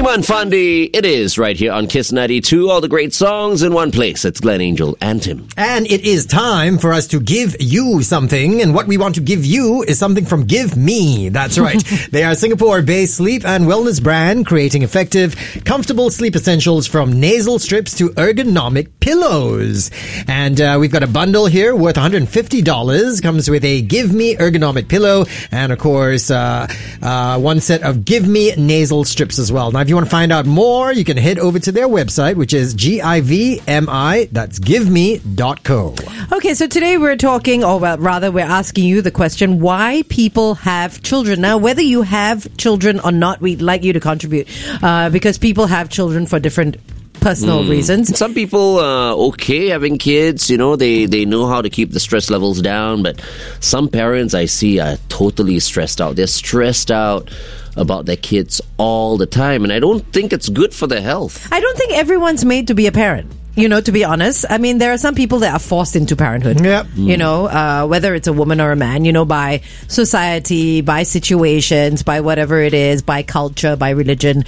Iman Fandi, it is right here on Kiss 92. All the great songs in one place. It's Glenn Angel and Tim. And it is time for us to give you something. And what we want to give you is something from Give Me. That's right. They are a Singapore-based sleep and wellness brand creating effective, comfortable sleep essentials from nasal strips to ergonomic pillows. And we've got a bundle here worth $150. Comes with a Give Me ergonomic pillow and, of course, one set of Give Me nasal strips as well. Now, if you want to find out more, you can head over to their website, which is GIVMI, that's giveme.co. Okay, so today we're talking, or well, rather we're asking you the question, why people have children. Now, whether you have children or not, we'd like you to contribute because people have children for different personal reasons. Some people are okay having kids, you know, they know how to keep the stress levels down, but some parents I see are totally stressed out. They're stressed out about their kids all the time, and I don't think it's good for their health. I don't think everyone's made to be a parent. You know, to be honest, I mean, there are some people that are forced into parenthood. Yep. You know, whether it's a woman or a man, you know, by society, by situations, by whatever it is, by culture, by religion.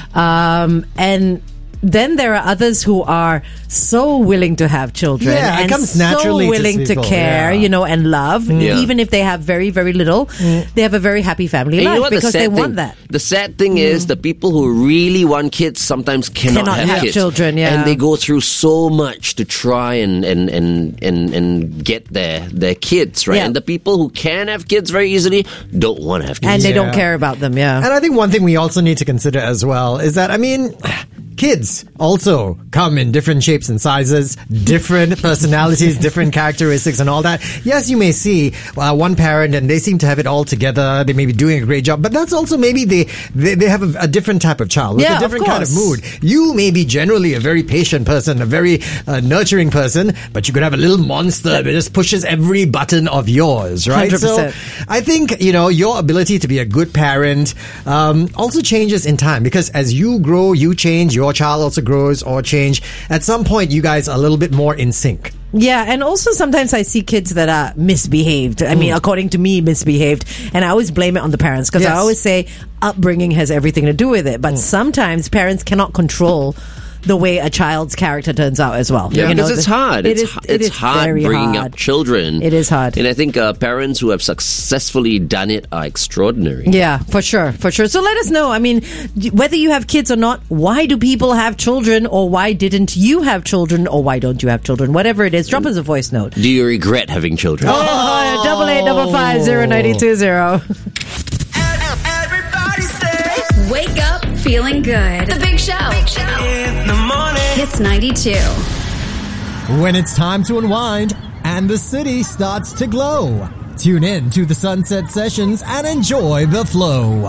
And then there are others who are so willing to have children it comes naturally so willing to care, you know, and love. Even if they have very, very little, they have a very happy family life, you know what, because they want that. The sad thing is the people who really want kids sometimes cannot have kids. Children, and they go through so much to try and get their kids, right? And the people who can have kids very easily don't want to have kids. And they don't care about them, And I think one thing we also need to consider as well is that, I mean, kids also come in different shapes and sizes, different personalities, different characteristics and all that. Yes, you may see one parent and they seem to have it all together. They may be doing a great job, but that's also maybe they have a different type of child with a different kind of mood. You may be generally a very patient person, a very nurturing person, but you could have a little monster that just pushes every button of yours, right? 100%. So I think, you know, your ability to be a good parent also changes in time, because as you grow, you change, your child also grows or change. At some point, you guys are a little bit more in sync. Yeah, and also sometimes I see kids that are misbehaved. I mean, according to me, misbehaved. And I always blame it on the parents, because I always say upbringing has everything to do with it. But sometimes parents cannot control the way a child's character turns out as well. Yeah, you because know, it's hard. It's hard bringing hard. up children. It is hard. And I think parents who have successfully done it are extraordinary. Yeah, for sure, for sure. So let us know. I mean, whether you have kids or not, why do people have children, or why didn't you have children, or why don't you have children? Whatever it is, drop us a voice note. Do you regret having children? 885550 Wake up feeling good. The Big Show. In the morning. Kiss 92. When it's time to unwind and the city starts to glow, tune in to the Sunset Sessions and enjoy the flow.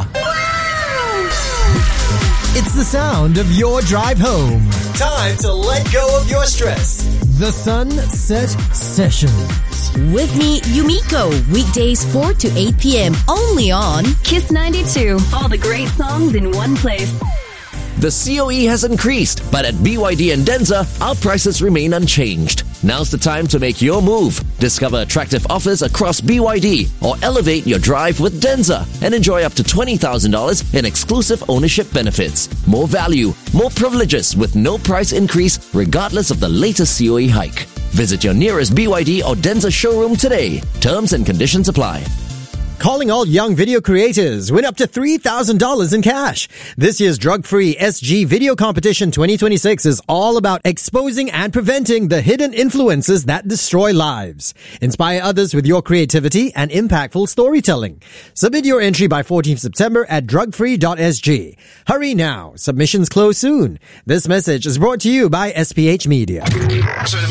It's the sound of your drive home. Time to let go of your stress. The Sunset Sessions. With me, Yumiko, weekdays 4 to 8 p.m. only on Kiss 92. All the great songs in one place. The COE has increased, but at BYD and Denza, our prices remain unchanged. Now's the time to make your move. Discover attractive offers across BYD or elevate your drive with Denza and enjoy up to $20,000 in exclusive ownership benefits. More value, more privileges with no price increase regardless of the latest COE hike. Visit your nearest BYD or Denza showroom today. Terms and conditions apply. Calling all young video creators. Win up to $3,000 in cash. This year's drug-free SG Video Competition 2026 is all about exposing and preventing the hidden influences that destroy lives. Inspire others with your creativity and impactful storytelling. Submit your entry by 14th September at drugfree.sg. Hurry now. Submissions close soon. This message is brought to you by SPH Media.